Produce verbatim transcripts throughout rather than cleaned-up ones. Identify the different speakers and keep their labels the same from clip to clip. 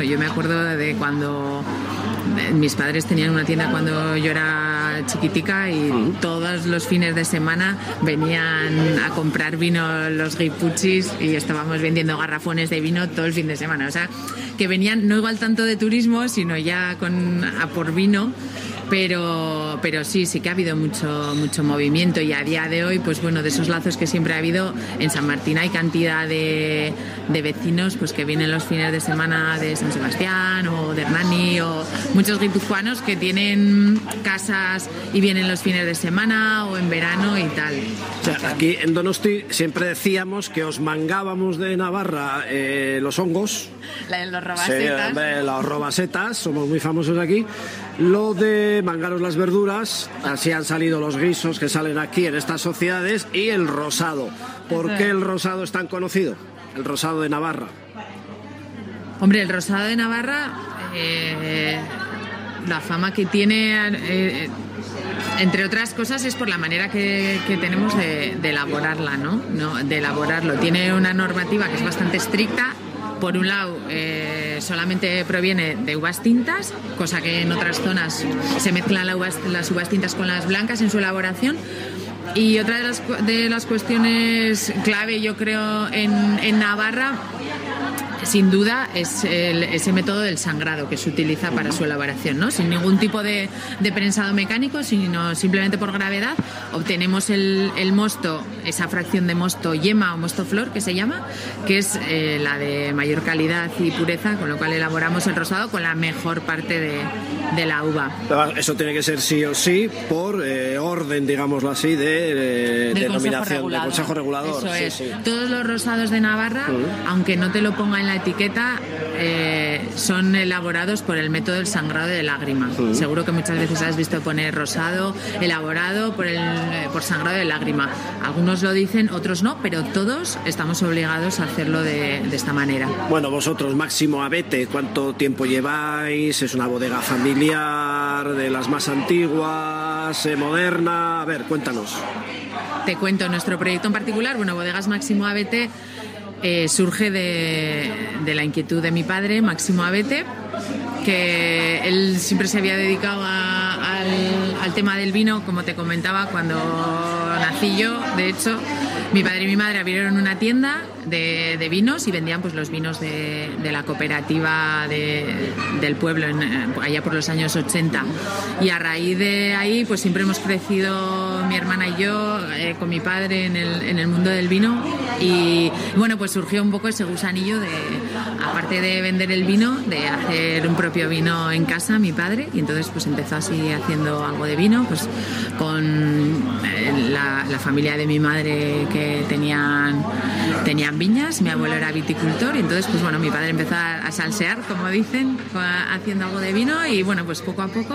Speaker 1: bueno, yo me acuerdo de cuando mis padres tenían una tienda cuando yo era chiquitica y uh-huh. todos los fines de semana venían a comprar vino los guipuchis y estábamos vendiendo garrafones de vino todo el fin de semana. O sea, que venían no igual tanto de turismo, sino ya con, a por vino. Pero, pero sí, sí que ha habido mucho, mucho movimiento y a día de hoy, pues bueno, de esos lazos que siempre ha habido, en San Martín hay cantidad de, de vecinos pues que vienen los fines de semana de San Sebastián o de Hernani o muchos guipuzcoanos que tienen casas y vienen los fines de semana o en verano y tal.
Speaker 2: O sea, aquí en Donosti siempre decíamos que os mangábamos de Navarra eh, los hongos.
Speaker 1: La, los robasetas.
Speaker 2: Sí, los robasetas, somos muy famosos aquí. Lo de mangaros las verduras, así han salido los guisos que salen aquí en estas sociedades, y el rosado. ¿Por qué el rosado es tan conocido? El rosado de Navarra.
Speaker 1: Hombre, el rosado de Navarra, eh, la fama que tiene, eh, entre otras cosas, es por la manera que, que tenemos de, de elaborarla, ¿no? ¿no? De elaborarlo. Tiene una normativa que es bastante estricta. Por un lado, eh, solamente proviene de uvas tintas, cosa que en otras zonas se mezclan la uvas, las uvas tintas con las blancas en su elaboración. Y otra de las, de las cuestiones clave, yo creo, en, en Navarra, sin duda, es el, ese método del sangrado que se utiliza para su elaboración, ¿no? Sin ningún tipo de, de prensado mecánico, sino simplemente por gravedad. Obtenemos el, el mosto, esa fracción de mosto yema o mosto flor que se llama, que es eh, la de mayor calidad y pureza, con lo cual elaboramos el rosado con la mejor parte de, de la uva.
Speaker 2: Eso tiene que ser sí o sí por eh, orden, digámoslo así, de, de denominación, del Consejo Regulador.
Speaker 1: Eso
Speaker 2: sí,
Speaker 1: es.
Speaker 2: Sí.
Speaker 1: Todos los rosados de Navarra, uh-huh. aunque no te lo ponga en la etiqueta, eh, son elaborados por el método del sangrado de lágrima. Uh-huh. Seguro que muchas veces has visto poner rosado elaborado por el por sangrado de lágrima. Algunos lo dicen, otros no, pero todos estamos obligados a hacerlo de, de esta manera.
Speaker 2: Bueno, vosotros, Máximo Abete, ¿cuánto tiempo lleváis? ¿Es una bodega familiar, de las más antiguas, eh, moderna? A ver, cuéntanos.
Speaker 1: Te cuento, nuestro proyecto en particular, bueno, Bodegas Máximo Abete, Eh, surge de, de la inquietud de mi padre, Máximo Abete, que él siempre se había dedicado a, al, al tema del vino, como te comentaba, cuando nací yo. De hecho, mi padre y mi madre abrieron una tienda de, de vinos y vendían pues los vinos de, de la cooperativa de, del pueblo en, allá por los años ochenta, y a raíz de ahí pues siempre hemos crecido mi hermana y yo eh, con mi padre en el, en el mundo del vino, y bueno, pues surgió un poco ese gusanillo de, aparte de vender el vino, de hacer un propio vino en casa, mi padre, y entonces pues empezó así haciendo algo de vino pues con la, la familia de mi madre, que tenían tenían viñas, mi abuelo era viticultor, y entonces pues bueno, mi padre empezó a salsear, como dicen, haciendo algo de vino, y bueno, pues poco a poco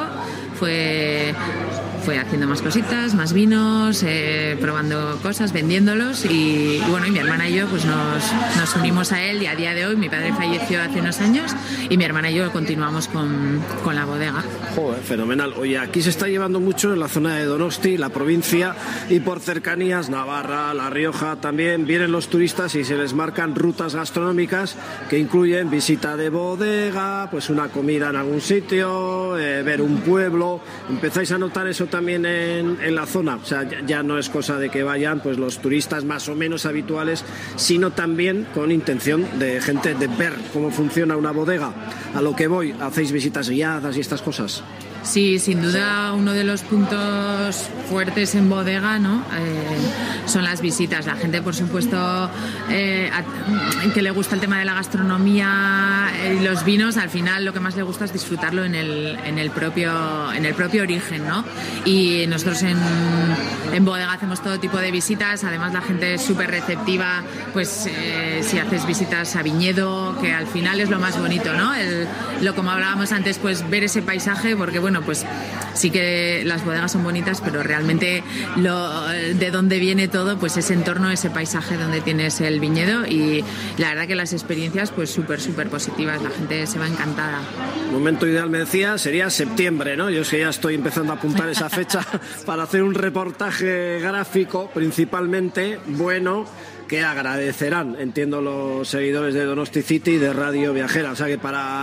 Speaker 1: fue fue haciendo más cositas, más vinos, eh, probando cosas, vendiéndolos, y, y bueno, y mi hermana y yo pues nos, nos unimos a él, y a día de hoy mi padre falleció hace unos años y mi hermana y yo continuamos con, con la bodega.
Speaker 2: Joder, fenomenal. Oye, aquí se está llevando mucho en la zona de Donosti, la provincia, y por cercanías, Navarra, La Rioja también, vienen los turistas y se les marcan rutas gastronómicas que incluyen visita de bodega, pues una comida en algún sitio, eh, ver un pueblo. ¿Empezáis a notar eso también en, en la zona? O sea, ya, ya no es cosa de que vayan pues los turistas más o menos habituales, sino también con intención de gente de ver cómo funciona una bodega. A lo que voy, ¿hacéis visitas guiadas y estas cosas?
Speaker 1: Sí, sin duda uno de los puntos fuertes en bodega, ¿no? Eh, son las visitas. La gente, por supuesto, eh, a, que le gusta el tema de la gastronomía y los vinos, al final lo que más le gusta es disfrutarlo en el, en el propio en el propio origen, ¿no? Y nosotros en, en bodega hacemos todo tipo de visitas. Además, la gente es súper receptiva, pues eh, si haces visitas a viñedo, que al final es lo más bonito, ¿no? El, lo como hablábamos antes, pues ver ese paisaje, porque bueno, pues sí que las bodegas son bonitas, pero realmente lo, de dónde viene todo, pues ese entorno, ese paisaje donde tienes el viñedo, y la verdad que las experiencias pues súper, súper positivas, la gente se va encantada.
Speaker 2: Momento ideal, me decía, sería septiembre, ¿no? Yo es que ya estoy empezando a apuntar esa fecha para hacer un reportaje gráfico, principalmente, bueno, que agradecerán, entiendo, los seguidores de Donosti City y de Radio Viajera, o sea que para